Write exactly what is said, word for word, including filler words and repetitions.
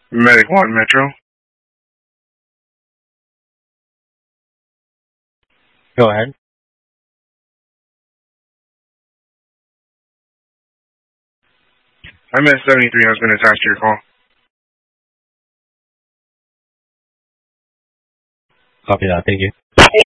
Medic one, Metro. Go ahead. I'm at seventy-three. I was going to attach to your call. Copy that. Thank you.